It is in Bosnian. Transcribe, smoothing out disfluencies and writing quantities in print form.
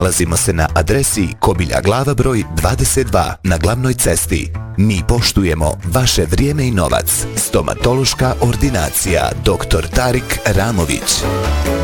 Nalazimo se na adresi Kobilja Glava broj 22 na glavnoj cesti. Mi poštujemo vaše vrijeme i novac. Stomatološka ordinacija Dr. Tarik Ramović.